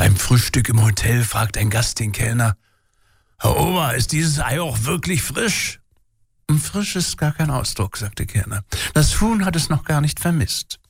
Beim Frühstück im Hotel fragt ein Gast den Kellner: Herr Ober, ist dieses Ei auch wirklich frisch? Frisch ist gar kein Ausdruck, sagt der Kellner. Das Huhn hat es noch gar nicht vermisst.